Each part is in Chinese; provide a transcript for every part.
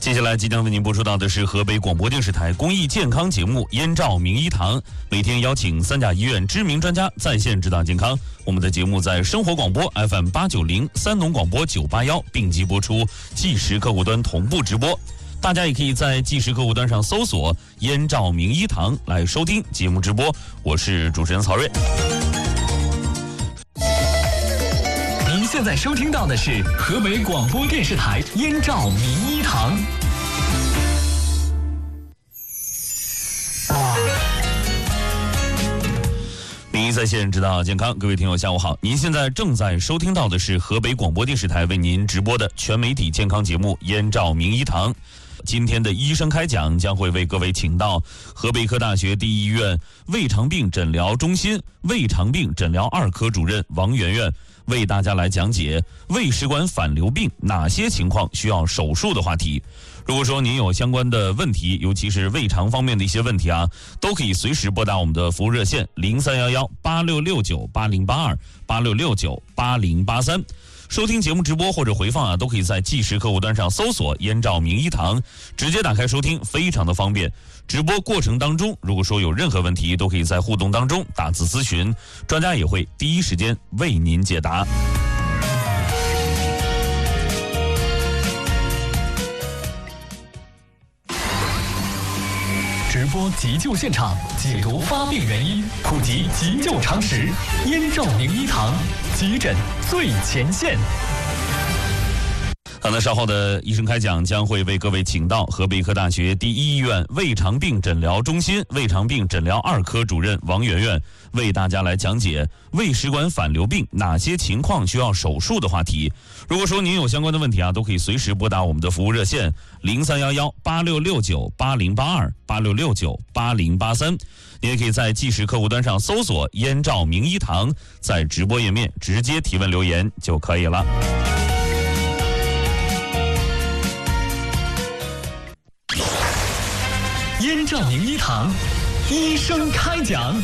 接下来即将为您播出到的是河北广播电视台公益健康节目《燕赵名医堂》，每天邀请三甲医院知名专家在线指导健康。我们的节目在生活广播 FM890、三农广播981并机播出，即时客户端同步直播。大家也可以在即时客户端上搜索“燕赵名医堂”来收听节目直播。我是主持人曹睿。 现在收听到的是河北广播电视台燕赵名医堂。 名医在线指导健康，各位听友下午好，您现在正在收听到的是河北广播电视台为您直播的全媒体健康节目《燕赵名医堂》。今天的医生开讲将会为各位请到河北医科大学第一医院胃肠病诊疗中心胃肠病诊疗2科主任王媛媛，为大家来讲解胃食管反流病哪些情况需要手术的话题。如果说您有相关的问题，尤其是胃肠方面的一些问题啊，都可以随时拨打我们的服务热线03118669808286698083。收听节目直播或者回放啊，都可以在即时客户端上搜索“燕赵名医堂”，直接打开收听，非常的方便。直播过程当中，如果说有任何问题，都可以在互动当中打字咨询，专家也会第一时间为您解答。 直播急救现场，解读发病原因，普及急救常识。燕赵名医堂，急诊最前线。 好的，稍后的医生开讲将会为各位请到河北医科大学第一医院胃肠病诊疗中心胃肠病诊疗2科主任王媛媛，为大家来讲解胃食管反流病哪些情况需要手术的话题。如果说您有相关的问题啊，都可以随时拨打我们的服务热线03118669808286698083。您也可以在即时客户端上搜索“燕赵名医堂”，在直播页面直接提问留言就可以了。 燕赵名医堂，医生开讲。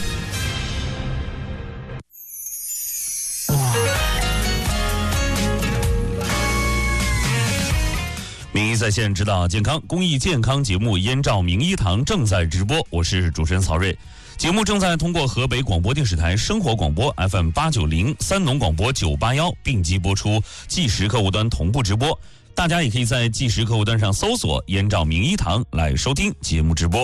名医在线指导健康公益健康节目《燕赵名医堂》正在直播，我是主持人曹睿。节目正在通过河北广播电视台生活广播 FM890、三农广播981并机播出，即时客户端同步直播。大家也可以在即时客户端上搜索“燕赵名医堂”来收听节目直播。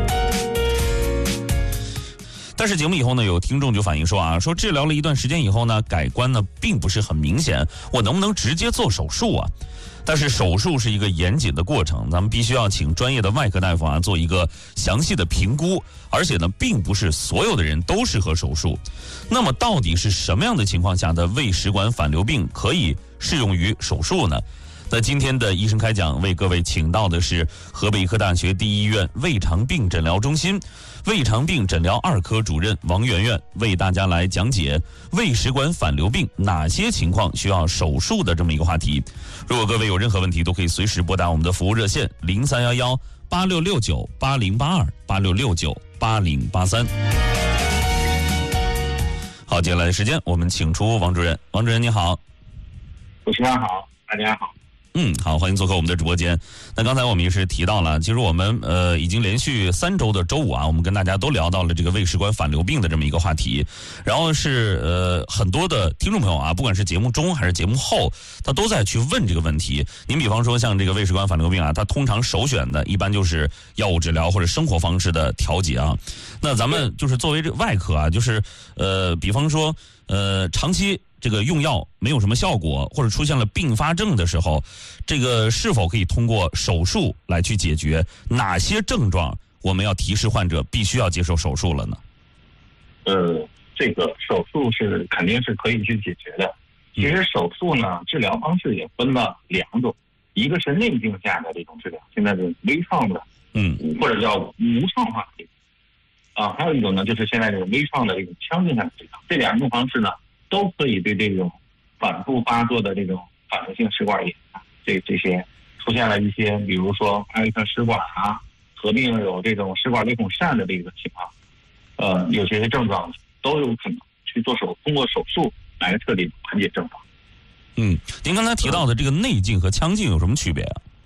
但是节目以后呢，有听众就反映说啊，说治疗了一段时间以后呢，改观呢并不是很明显，我能不能直接做手术啊？但是手术是一个严谨的过程，咱们必须要请专业的外科大夫啊做一个详细的评估，而且呢，并不是所有的人都适合手术。那么到底是什么样的情况下的胃食管反流病可以适用于手术呢？那今天的医生开讲为各位请到的是河北医科大学第一医院胃肠病诊疗中心胃肠病诊疗2科主任王媛媛，为大家来讲解胃食管反流病哪些情况需要手术的这么一个话题。如果各位有任何问题，都可以随时拨打我们的服务热线03118669808286698083。好，接下来的时间我们请出王主任。王主任你好。 主持人好，大家好。 好，欢迎做客我们的直播间。那刚才我们也是提到了，其实我们已经连续3周的周五啊，我们跟大家都聊到了这个胃食管反流病的这么一个话题。然后是很多的听众朋友啊，不管是节目中还是节目后，他都在去问这个问题。您比方说像这个胃食管反流病啊，它通常首选的一般就是药物治疗或者生活方式的调节啊。那咱们就是作为这个外科啊，就是比方说长期这个用药没有什么效果，或者出现了并发症的时候，这个是否可以通过手术来去解决？哪些症状我们要提示患者必须要接受手术了呢？ 这个手术是肯定是可以去解决的。其实手术呢，治疗方式也分了2种，一个是内镜下的这种治疗，现在的微创的，或者叫无创化治疗，还有一种呢，就是现在这个微创的这种腔镜下的治疗。这2种方式呢，都可以对这种反复发作的这种反流性食管炎这些出现了一些，比如说艾利克食管啊，合并有这种食管裂孔疝的这个情况，有些症状都有可能去通过手术来彻底缓解症状。 您刚才提到的这个内镜和腔镜有什么区别啊？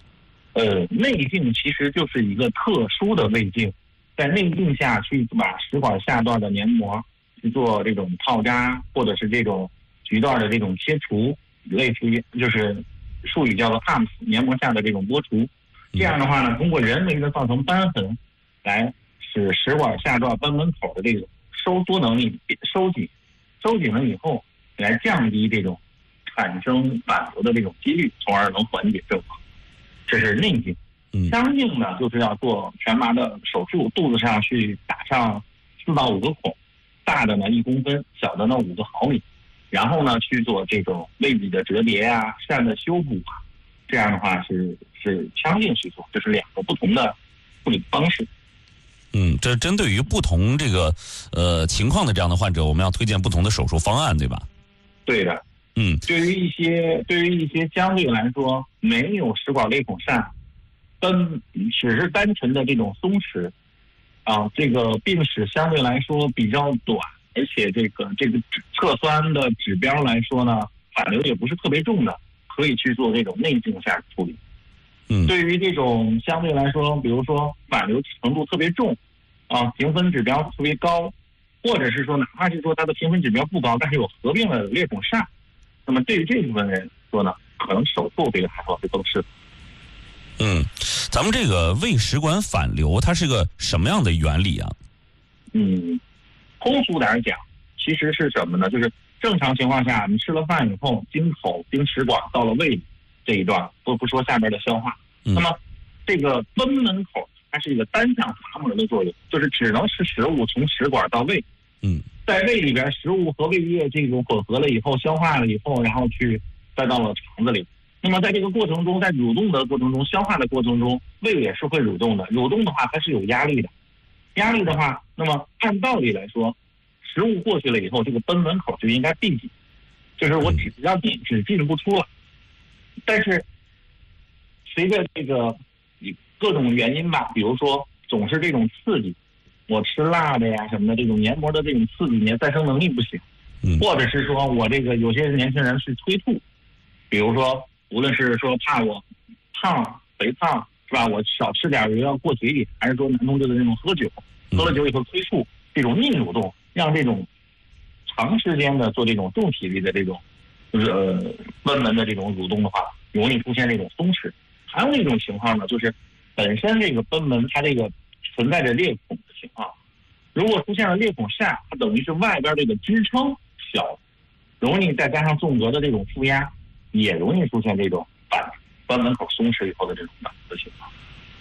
内镜其实就是一个特殊的胃镜，在内镜下去把食管下段的黏膜去做这种套扎，或者是这种局段的这种切除，类似于就是术语叫做 HAMS 黏膜下的这种剥除。这样的话呢，通过人为的造成瘢痕，来使食管下段贲门口的这种收缩能力收紧了以后，来降低这种产生反流的这种几率，从而能缓解症状。这是内镜。腔镜呢，就是要做全麻的手术，肚子上去打上4到5个孔，大的呢1公分，小的呢5个毫米，然后呢去做这种胃壁的折叠啊、疝的修补啊，这样的话是腔镜去做，这是2个不同的处理方式。 这针对于不同这个情况的这样的患者，我们要推荐不同的手术方案，对吧？ 对的。对于一些相对来说没有食管裂孔疝，只是单纯的这种松弛啊，这个病史相对来说比较短，而且这个测酸的指标来说呢，反流也不是特别重的，可以去做这种内镜下处理。对于这种相对来说，比如说反流程度特别重啊，评分指标特别高，或者是说哪怕是说它的评分指标不高，但是有合并了裂孔疝，那么对于这部分人说呢，可能手术这个还会更适合。 咱们这个胃食管反流它是个什么样的原理啊？ 通俗点讲，其实是什么呢？就是正常情况下，你吃了饭以后，经口经食管到了胃里这一段，不说下边的消化，那么这个贲门口它是一个单向阀门的作用，就是只能是食物从食管到胃。在胃里边，食物和胃液这种混合了以后，消化了以后，然后再到了肠子里。那么在这个过程中，在蠕动的过程中，消化的过程中，胃也是会蠕动的。蠕动的话，它是有压力的。压力的话，那么按道理来说，食物过去了以后，这个贲门口就应该闭紧，就是我只进不出了。但是随着这个各种原因吧，比如说总是这种刺激，我吃辣的呀什么的，这种黏膜的这种刺激，你的再生能力不行，或者是说我这个有些年轻人是催吐，比如说无论是说怕我肥胖是吧，我少吃点要过嘴瘾，还是说男同志的这种喝了酒以后催吐，这种逆蠕动，让这种长时间的做这种重体力的这种贲门的这种蠕动的话，容易出现这种松弛。还有一种情况呢，就是本身这个贲门它这个存在着裂孔的情况，如果出现了裂孔疝，它等于是外边这个支撑小，容易再加上纵隔的这种负压，也容易出现这种贲门口松弛以后的这种反流的情况。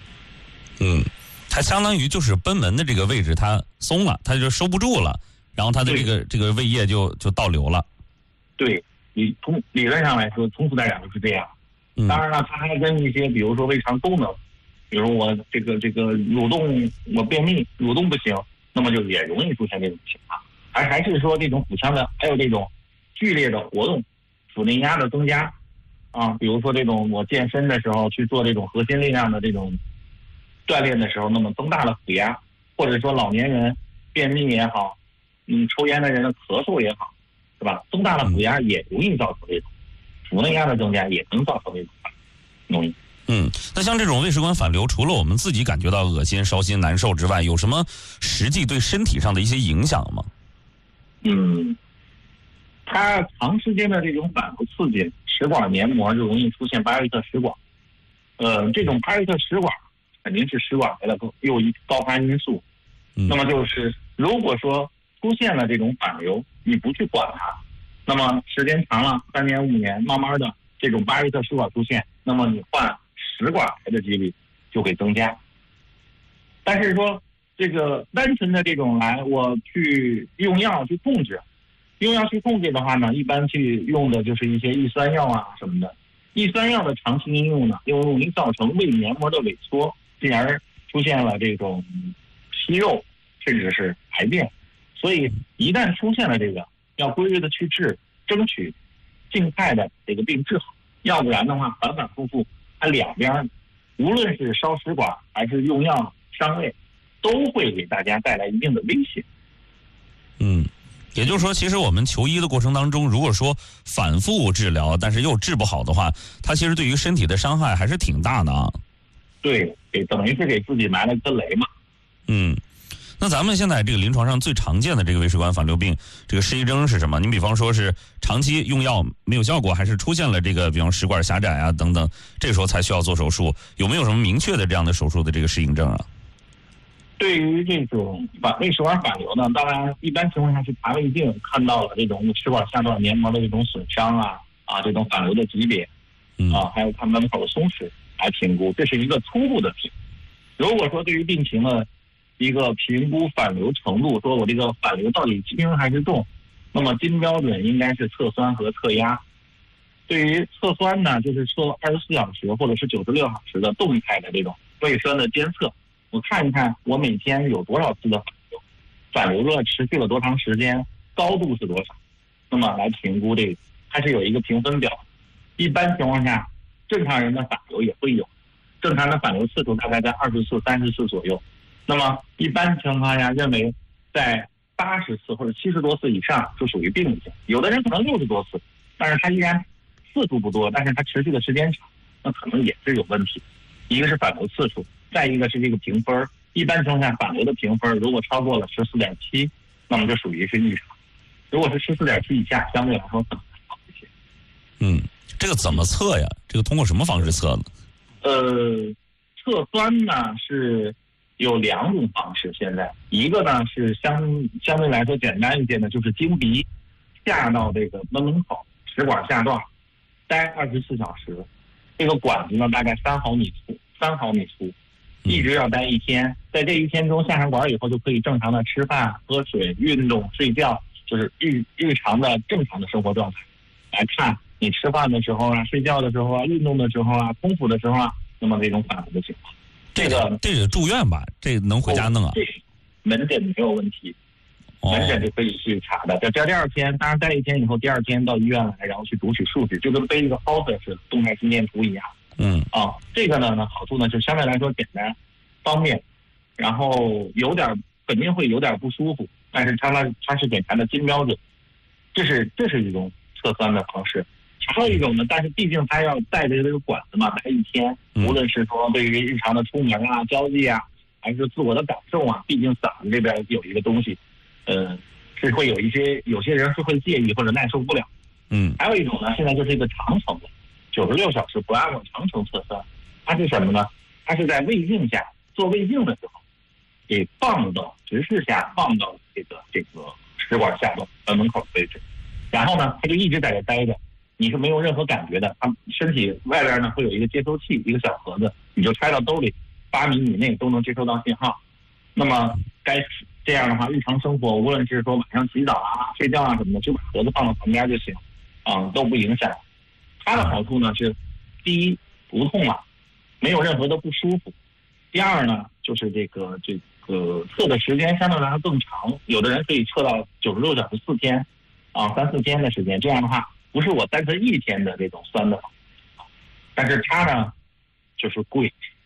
它相当于就是贲门的这个位置它松了，它就收不住了，然后它的这个胃液就倒流了。对， 从理论上来说，通俗点讲就是这样。当然了，它还跟一些比如说胃肠功能，比如我这个蠕动，我便秘蠕动不行，那么就也容易出现这种情况。还是说这种腹腔的，还有这种剧烈的活动，腹内压的增加啊，比如说这种我健身的时候去做这种核心力量的这种锻炼的时候，那么增大了腹压，或者说老年人便秘也好，抽烟的人的咳嗽也好，是吧？增大了腹压也容易造成这种腹内压的增加，也能造成这种容易。 那像这种胃食管反流，除了我们自己感觉到恶心、烧心、难受之外，有什么实际对身体上的一些影响吗？ 它长时间的这种反复刺激，食管黏膜就容易出现巴瑞特食管。这种巴瑞特食管肯定是食管癌的又一高发因素。那么就是如果说出现了这种反流，你不去管它，那么时间长了，3年5年，慢慢的这种巴瑞特食管出现，那么你患食管癌的几率就会增加。但是说这个单纯的这种癌，我去用药去控制，的话呢，一般去用的就是一些抑酸药啊什么的。抑酸药的长期应用呢，又容易造成胃黏膜的萎缩，进而出现了这种息肉，甚至是排便。所以一旦出现了这个，要规律的去治，争取尽快的这个病治好，要不然的话反反复复，它两边无论是烧食管还是用药伤胃，都会给大家带来一定的威胁。 也就是说，其实我们求医的过程当中，如果说反复治疗，但是又治不好的话，它其实对于身体的伤害还是挺大的啊。 对，等于是给自己埋了个雷嘛。 嗯。那咱们现在这个临床上最常见的这个胃食管反流病，这个失忆症是什么？你比方说是长期用药没有效果，还是出现了这个比方食管狭窄啊等等，这时候才需要做手术？有没有什么明确的这样的手术的这个适应症啊？ 对于这种胃食管反流呢，当然一般情况下是查胃镜看到了这种食管下段黏膜的这种损伤这种反流的级别还有看门口的松弛来评估，这是一个初步的评估。如果说对于病情的一个评估反流程度，说我这个反流到底轻还是重，那么金标准应该是测酸和测压。对于测酸呢，就是测24小时或者是96小时的动态的这种胃酸的监测，我看一看我每天有多少次的反流了持续了多长时间，高度是多少，那么来评估这个，它是有一个评分表。一般情况下，正常人的反流也会有，正常的反流次数大概在20次、30次左右。那么一般情况下认为在80次或者70多次以上就属于病理性，有的人可能60多次，但是他依然次数不多，但是他持续的时间长，那可能也是有问题。一个是反流次数，再一个是这个评分，一般情况下反流的评分如果超过了14.7，那么就属于是异常；如果是14.7以下，相对来说可能好一些。 这个怎么测呀？这个通过什么方式测呢？ 测酸呢是有2种方式，现在一个呢是相对来说简单一些的，就是经鼻下到这个门口食管下段，待24小时，这个管子呢大概3毫米粗，一直要待1天，在这1天中下上管以后就可以正常的吃饭、喝水、运动、睡觉，就是日常的正常的生活状态来看你吃饭的时候睡觉的时候运动的时候空腹的时候那么这种反复的情况。这个住院吧，这个能回家弄啊？ 这门诊没有问题，门诊就可以去查的。这第2天，当然待1天以后，第2天到医院来，然后去读取数据，就跟背一个 Holter 似的动态心电图一样。这个呢好处呢就相对来说简单方便，然后肯定会有点不舒服，但是它是检查的金标准，这是一种测酸的方式。还有一种呢，但是毕竟它要带着这个管子嘛，待1天，无论是说对于日常的出门交际还是自我的感受毕竟嗓子这边有一个东西，是会有些人是会介意或者耐受不了。还有一种呢，现在就是一个长程的96小时不按摩长程测酸，它是什么呢？它是在胃镜下做胃镜的时候，给放到直视下放到这个食管下端门口的位置，然后呢，它就一直在这待着。你是没有任何感觉的，它身体外边呢会有一个接收器，一个小盒子，你就揣到兜里，8米以内都能接收到信号。那么这样的话，日常生活无论是说晚上洗澡睡觉什么的，就把盒子放到旁边就行，都不影响。它的好处呢是，第一不痛没有任何的不舒服；第二呢就是这个测的时间相对来说更长，有的人可以测到96小时4天，3-4天的时间，这样的话。不是我单纯1天的这种酸的，但是它呢，就是贵。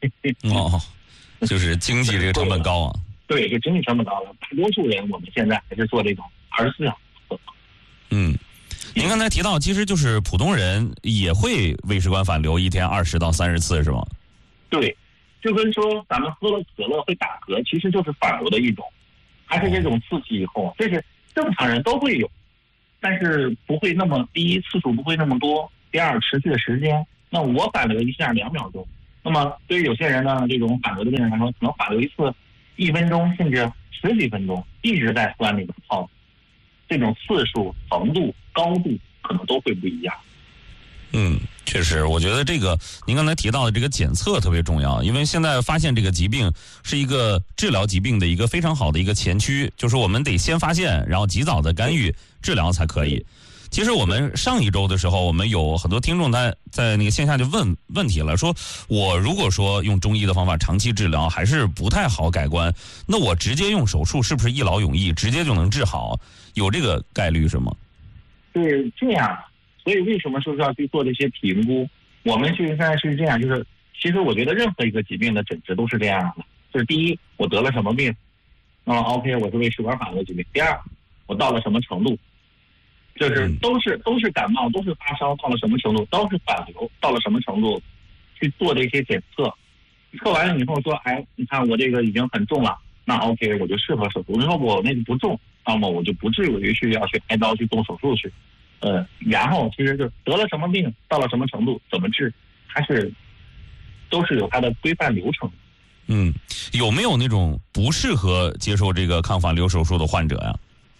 就是经济这个成本高对，就经济成本高了。大多数人我们现在还是做这种24小时。 您刚才提到，其实就是普通人也会胃食管反流，1天20到30次是吗？ 对，就跟说咱们喝了可乐会打嗝，其实就是反流的一种，还是这种刺激以后，这是正常人都会有。但是不会那么，第一次数不会那么多，第二持续的时间。那我反流一下2秒钟，那么对于有些人呢，这种反流的病人来说，可能反流一次1分钟甚至10几分钟，一直在酸里边泡，这种次数、程度、高度可能都会不一样。 确实，我觉得这个您刚才提到的这个检测特别重要，因为现在发现这个疾病是一个治疗疾病的一个非常好的一个前驱，就是我们得先发现，然后及早的干预治疗才可以。其实我们上一周的时候，我们有很多听众他在那个线下就问问题了，说我如果说用中医的方法长期治疗还是不太好改观，那我直接用手术是不是一劳永逸，直接就能治好？有这个概率是吗？ 是这样。所以为什么说是要去做这些评估？我们现在是这样，就是其实我觉得任何一个疾病的诊治都是这样的，就是第一，我得了什么病，那么 OK， 我是胃食管反流疾病；第二，我到了什么程度，就是都是感冒，都是发烧，到了什么程度，都是反流，到了什么程度，去做这些检测， 测完了以后说，哎，你看我这个已经很重了，那 OK 我就适合手术。如果我那个不重，那么我就不至于去要去开刀去动手术去。然后其实就得了什么病，到了什么程度，怎么治，它都是有它的规范流程。 有没有那种不适合接受这个抗反流手术的患者呀？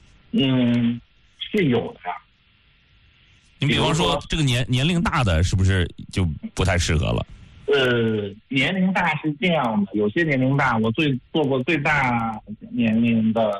是有的。 你比方说这个年龄大的是不是就不太适合了？ 年龄大是这样的，有些年龄大，我做过最大年龄的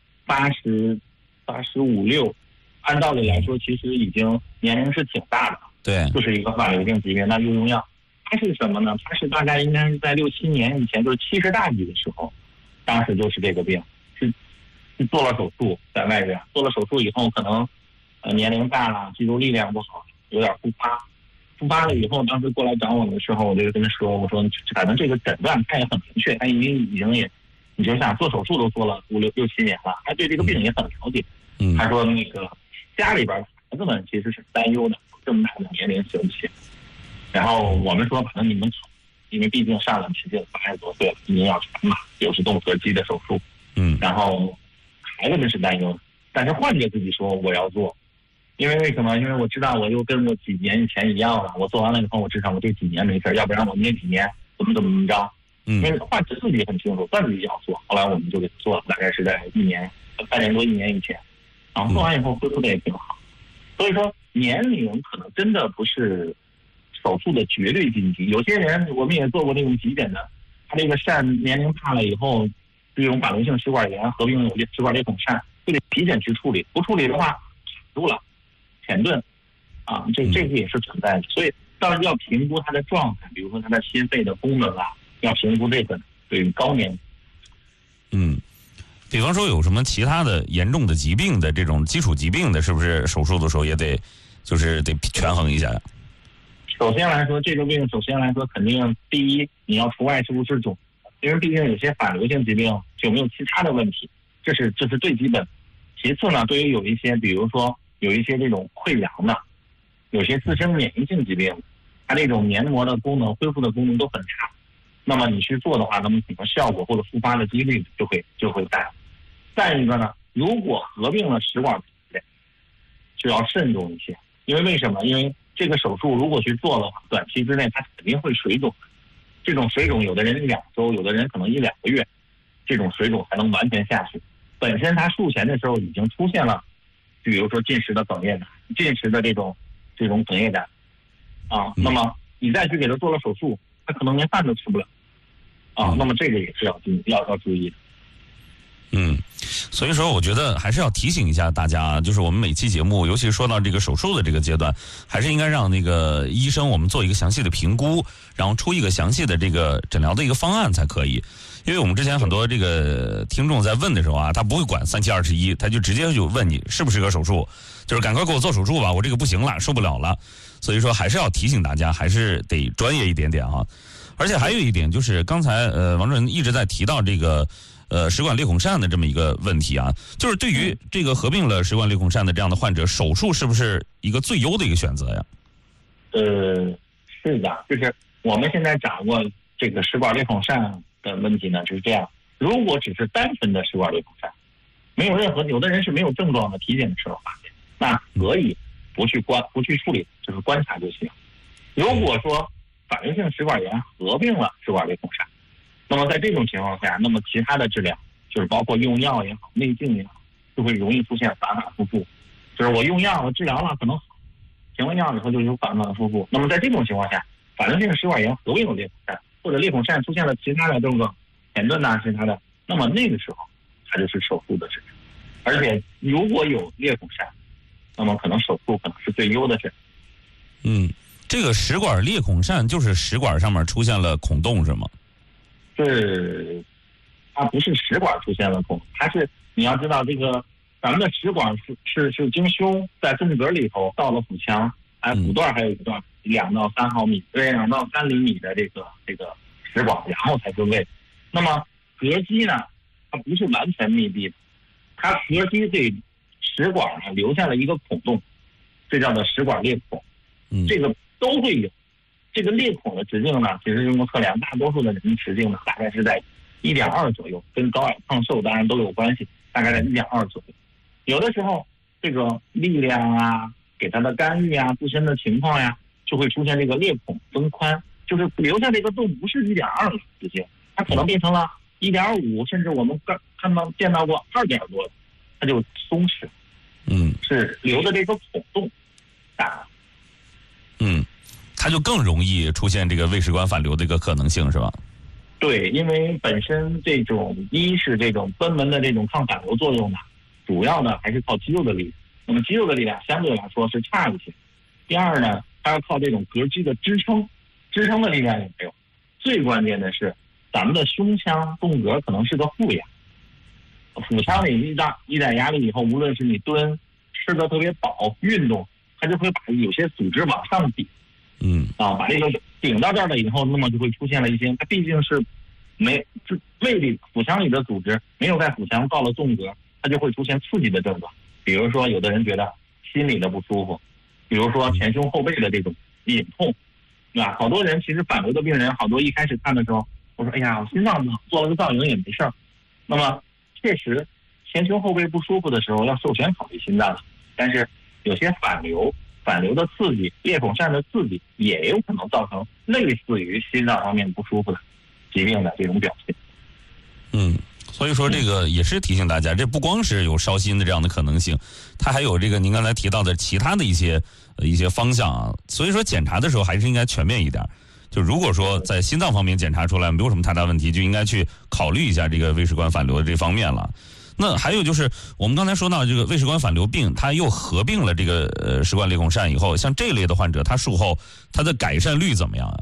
85、6，按道理来说，其实已经年龄是挺大的。 对， 就是一个反流性疾病，那就用药。它是什么呢？它是大概应该是在6、7年以前，就是70大几的时候，当时就是这个病，是做了手术，在外边做了手术以后，可能年龄大了，肌肉力量不好，有点复发了以后，当时过来找我的时候，我就跟他说，我说反正这个诊断他也很明确，他已经你就想做手术都做了5、6、7年了，他对这个病也很了解。他说那个家里边孩子们其实是担忧的，这么大的年龄行不行？然后我们说，反正你们好，因为毕竟上了年纪了，80多岁了，一定要全麻，又是动合肌的手术。然后孩子们是担忧的，但是患者自己说我要做，因为什么？因为我知道我又跟我几年以前一样了，我做完了以后，我至少我这几年没事，要不然我那几年怎么着？因为患者自己很清楚，自己要做。后来我们就给他做了，大概是在半年多1年以前，然后做完以后恢复的也挺好。所以说年龄可能真的不是手术的绝对禁忌。有些人我们也做过那种急诊的，他这个肾年龄大了以后，这种反流性食管炎合并有食管裂孔疝，就得急诊去处理，不处理的话住了前盾啊，这个也是存在的。所以当然要评估他的状态，比如说他的心肺的功能啊，要评估这个对于高年。 比方说有什么其他的严重的疾病的这种基础疾病的，是不是手术的时候也得权衡一下呀？ 首先来说，这个病肯定第一你要除外是不是肿，因为毕竟有些反流性疾病有没有其他的问题，这是最基本。其次呢，对于有一些比如说有一些这种溃疡的，有些自身免疫性疾病，它这种黏膜的功能恢复的功能都很差，那么你去做的话，那么可能效果或者复发的几率就会大。再一个呢，如果合并了食管病，就要慎重一些，因为什么？因为这个手术如果去做的话，短期之内它肯定会水肿。这种水肿，有的人1、2周，有的人可能1、2个月，这种水肿才能完全下去。本身它术前的时候已经出现了，比如说近视的哽咽感、近视的这种哽咽感啊，那么你再去给他做了手术，他可能连饭都吃不了啊。那么这个也是要注意的。 所以说我觉得还是要提醒一下大家啊，就是我们每期节目，尤其是说到这个手术的这个阶段，还是应该让那个医生我们做一个详细的评估，然后出一个详细的这个诊疗的一个方案才可以。因为我们之前很多这个听众在问的时候啊，他不会管3七21，他就直接就问你是不是个手术，就是赶快给我做手术吧，我这个不行了，受不了了。所以说还是要提醒大家，还是得专业一点点啊。而且还有一点就是刚才王主任一直在提到这个食管裂孔疝的这么一个问题啊，就是对于这个合并了食管裂孔疝的这样的患者，手术是不是一个最优的一个选择呀？ 是的，就是我们现在掌握这个食管裂孔疝的问题呢，就是这样。如果只是单纯的食管裂孔疝，没有任何，有的人是没有症状的，体检的时候发现，那可以不去处理，就是观察就行。如果说反流性食管炎合并了食管裂孔疝，那么在这种情况下，那么其他的治疗就是包括用药也好，内镜也好，就会容易出现反反复复。就是我用药，我治疗了可能好，停了药以后就有反反复复。那么在这种情况下，反流性食管炎合并了裂孔疝，或者裂孔疝出现了其他的症状，前盾呐其他的，那么那个时候它就是手术的治疗。而且如果有裂孔疝，那么可能手术可能是最优的治疗。 这个食管裂孔疝就是食管上面出现了孔洞是吗？ 它不是食管出现了孔，它是你要知道这个咱们的食管是经胸在纵隔里头到了腹腔，骨段还有一段2到3毫米，2到3厘米的这个食管，然后才是胃。那么膈肌呢，它不是完全密闭的，它膈肌对食管留下了一个孔洞，这叫做食管裂孔。这个都会有， 这个裂孔的直径呢，其实用过测量，大多数的人直径呢大概是在1.2左右，跟高矮胖瘦当然都有关系，大概在1.2左右。有的时候这个力量啊，给它的干预啊，自身的情况呀，就会出现这个裂孔增宽，就是留下这个洞不是1.2的直径，它可能变成了1.5，甚至我们见到过2点多，它就松弛，是留的这个孔洞大了， 它就更容易出现这个胃食管反流的一个可能性，是吧？ 对，因为本身这种一是这种贲门的这种抗反流作用呢，主要呢还是靠肌肉的力量，那么肌肉的力量相对来说是差一些。第二呢，它要靠这种膈肌的支撑的力量也没有。最关键的是，咱们的胸腔纵膈可能是个负压，腹腔里一带压力以后，无论是你蹲、吃的特别饱、运动，它就会把有些组织往上顶，把这个顶到这儿了以后，那么就会出现了一些，它毕竟是胃里腹腔里的组织没有在腹腔到了纵膈，它就会出现刺激的症状，比如说有的人觉得心里的不舒服，比如说前胸后背的这种隐痛，对吧？好多人其实反流的病人，好多一开始看的时候，我说哎呀，我心脏不好，做了个造影也没事儿。那么确实前胸后背不舒服的时候，要首先考虑心脏，但是有些反流的刺激，裂孔疝的刺激，也有可能造成类似于心脏方面不舒服的疾病的这种表现。 所以说这个也是提醒大家，这不光是有烧心的这样的可能性，它还有这个您刚才提到的其他的一些方向啊。所以说检查的时候还是应该全面一点。就如果说在心脏方面检查出来没有什么太大问题，就应该去考虑一下这个胃食管反流的这方面了。那还有就是我们刚才说到这个胃食管反流病，它又合并了这个食管裂孔疝以后，像这类的患者，他术后他的改善率怎么样啊？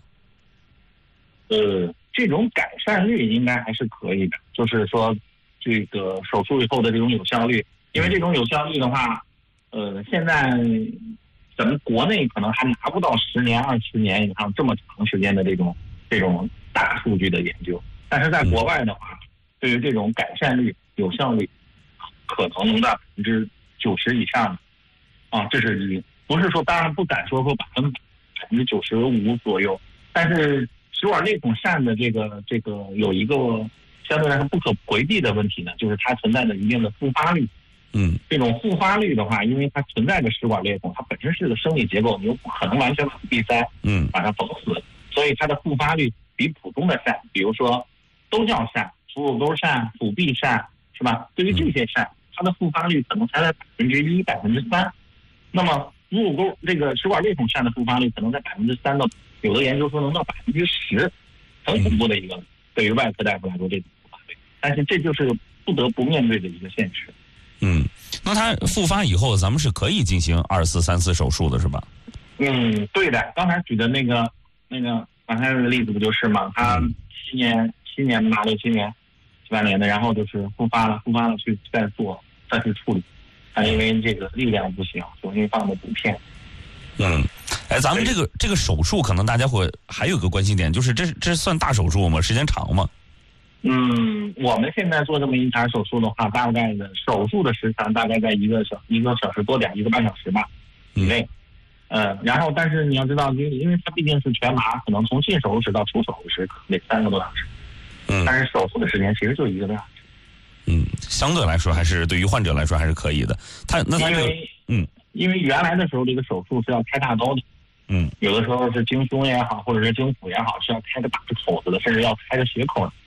这种改善率应该还是可以的，就是说这个手术以后的这种有效率，因为这种有效率的话，现在咱们国内可能还拿不到10年、20年以上这么长时间的这种大数据的研究，但是在国外的话，对于这种改善率、有效率，可能能到90%以上啊，这是一，不是说当然不敢说95%左右，但是食管裂孔疝的这个有一个相对来说不可回避的问题呢，就是它存在着一定的复发率。这种复发率的话，因为它存在着食管裂孔，它本身是个生理结构，你又不可能完全把闭塞，把它缝死，所以它的复发率比普通的疝，比如说都叫疝，腹股沟疝、腹壁疝，是吧？对于这些疝，它的复发率可能才在1%、3%。那么腹股沟这个食管裂孔疝的复发率可能在3%到，有的研究说能到10%，很恐怖的一个对于外科大夫来说这种复发率，但是这就是不得不面对的一个现实。 那它复发以后，咱们是可以进行2次、3次手术的，是吧？ 对的。刚才举的那个刚才的例子不就是吗？他7年吧，6、7年、7、8年的，然后就是复发了去再去处理，他因为这个力量不行，所以放的补片。 咱们这个手术可能大家会还有个关心点，就是这算大手术吗？时间长吗？ 我们现在做这么一场手术的话，大概的手术的时长大概在1个小时多点，1个半小时吧以内。然后但是你要知道，因为它毕竟是全麻，可能从进手术室到出手术室得3个多小时。但是手术的时间其实就1个多小时。 相对来说还是对于患者来说还是可以的。 因为原来的时候这个手术是要开大刀的。有的时候是经胸也好，或者是经腹也好，是要开个大口子的，甚至要开个血口的。